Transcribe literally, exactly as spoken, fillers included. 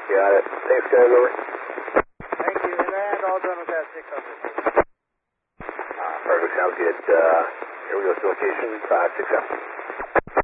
Got it. Thanks, guys. Over. Thank you. And all done with that six hundred. Uh, perfect. Sounds good. Uh, here we go to location five six seven.